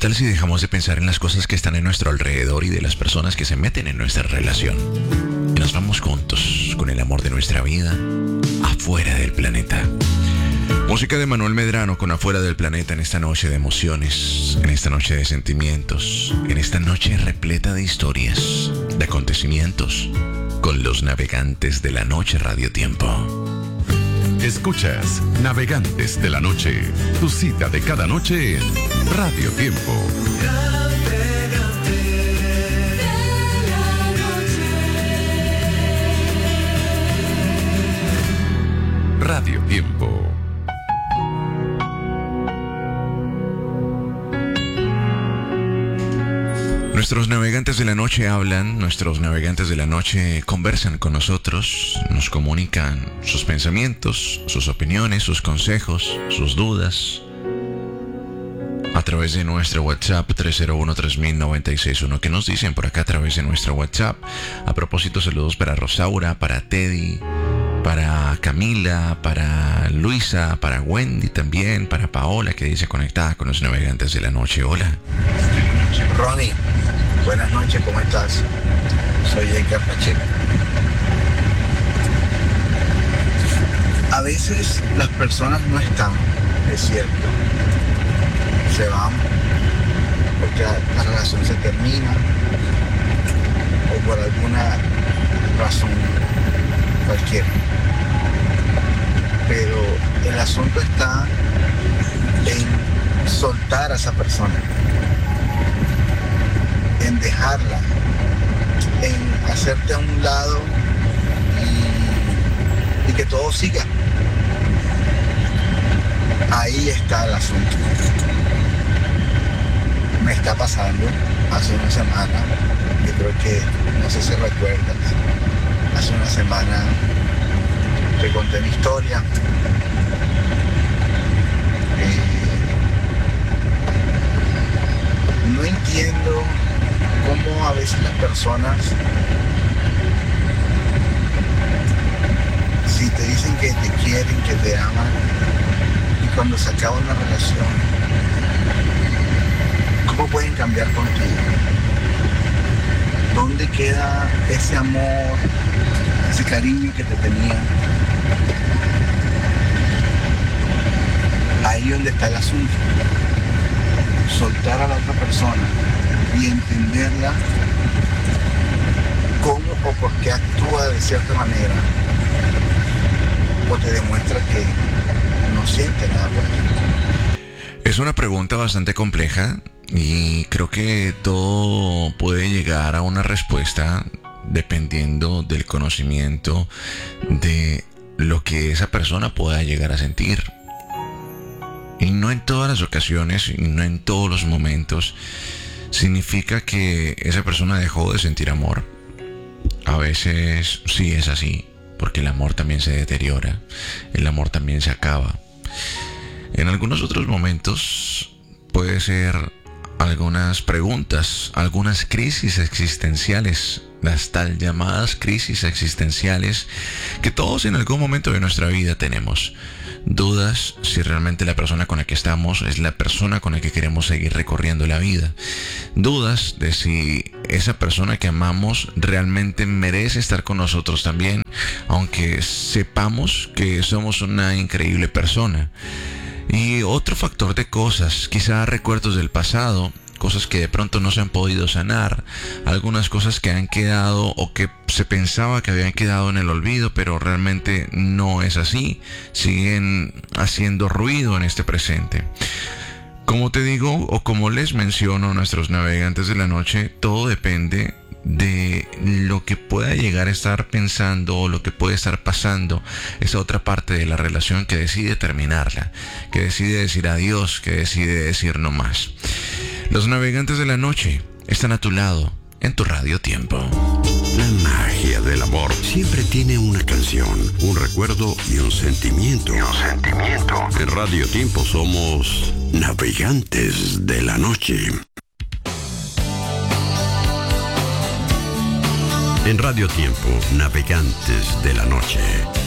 tal si dejamos de pensar en las cosas que están en nuestro alrededor y de las personas que se meten en nuestra relación? Y nos vamos juntos con el amor de nuestra vida afuera del planeta. Música de Manuel Medrano con Afuera del Planeta en esta noche de emociones, en esta noche de sentimientos, en esta noche repleta de historias, de acontecimientos, con los navegantes de la noche Radio Tiempo. Escuchas Navegantes de la Noche, tu cita de cada noche en Radio Tiempo. Radio Tiempo. Nuestros navegantes de la noche hablan, nuestros navegantes de la noche conversan con nosotros, nos comunican sus pensamientos, sus opiniones, sus consejos, sus dudas, a través de nuestro WhatsApp 301-3000-961. ¿Qué nos dicen por acá a través de nuestro WhatsApp? A propósito, saludos para Rosaura, para Teddy, para Camila, para Luisa, para Wendy también, para Paola, que dice conectada con los navegantes de la noche. Hola. Ronnie, buenas noches, ¿cómo estás? Soy Edgar Pacheco. A veces las personas no están, es cierto. Se van porque la relación se termina o por alguna razón cualquiera. Pero el asunto está en soltar a esa persona, en dejarla, en hacerte a un lado y que todo siga. Ahí está el asunto. Me está pasando hace una semana, yo creo que, no sé si recuerdas, hace una semana te conté mi historia. No entiendo cómo a veces las personas, si te dicen que te quieren, que te aman, y cuando se acaba una relación, ¿cómo pueden cambiar contigo? ¿Dónde queda ese amor, ese cariño que te tenían? Ahí donde está el asunto. Soltar a la otra persona y entenderla cómo o por qué actúa de cierta manera, o te demuestra que no siente nada por ti. Es una pregunta bastante compleja y creo que todo puede llegar a una respuesta dependiendo del conocimiento de lo que esa persona pueda llegar a sentir. Y no en todas las ocasiones y no en todos los momentos significa que esa persona dejó de sentir amor. A veces sí es así, porque el amor también se deteriora, el amor también se acaba. En algunos otros momentos puede ser algunas preguntas, algunas crisis existenciales, las tal llamadas crisis existenciales que todos en algún momento de nuestra vida tenemos. Dudas si realmente la persona con la que estamos es la persona con la que queremos seguir recorriendo la vida. Dudas de si esa persona que amamos realmente merece estar con nosotros también, aunque sepamos que somos una increíble persona. Y otro factor de cosas, quizá recuerdos del pasado, cosas que de pronto no se han podido sanar, algunas cosas que han quedado o que se pensaba que habían quedado en el olvido, pero realmente no es así, siguen haciendo ruido en este presente. Como te digo, o como les menciono a nuestros navegantes de la noche, todo depende de lo que pueda llegar a estar pensando o lo que puede estar pasando esa otra parte de la relación que decide terminarla, que decide decir adiós, que decide decir no más. Los navegantes de la noche están a tu lado en tu Radio Tiempo. La magia del amor siempre tiene una canción, un recuerdo y un sentimiento. En Radio Tiempo somos navegantes de la noche. En Radio Tiempo, navegantes de la noche.